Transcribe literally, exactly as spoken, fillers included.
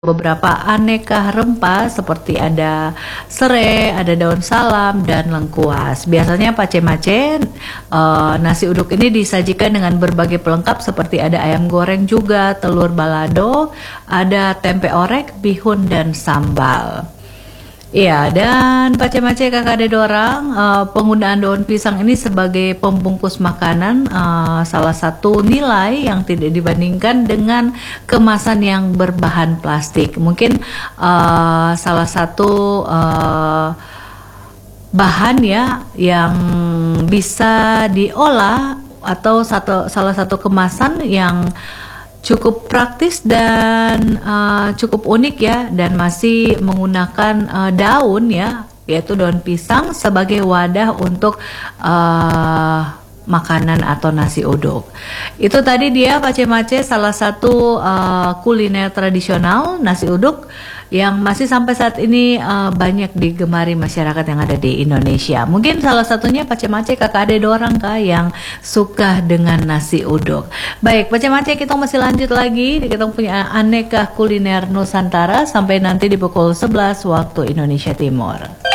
beberapa aneka rempah seperti ada serai, ada daun salam, dan lengkuas. Biasanya pace-mace uh, nasi uduk ini disajikan dengan berbagai pelengkap seperti ada ayam goreng juga, telur balado, ada tempe orek, bihun, dan sambal. Iya, dan pace-mace kakak ada dorang, uh, penggunaan daun pisang ini sebagai pembungkus makanan uh, salah satu nilai yang tidak dibandingkan dengan kemasan yang berbahan plastik. Mungkin uh, salah satu uh, bahan ya yang bisa diolah atau satu salah satu kemasan yang cukup praktis dan uh, cukup unik ya, dan masih menggunakan uh, daun ya, yaitu daun pisang sebagai wadah untuk uh, makanan atau nasi uduk. Itu tadi dia pace-mace, salah satu uh, kuliner tradisional nasi uduk yang masih sampai saat ini uh, banyak digemari masyarakat yang ada di Indonesia. Mungkin salah satunya pace-mace kakak ade dorang kah yang suka dengan nasi uduk. Baik, pace-mace kita masih lanjut lagi. Kita punya aneka kuliner Nusantara sampai nanti di pukul sebelas waktu Indonesia Timur.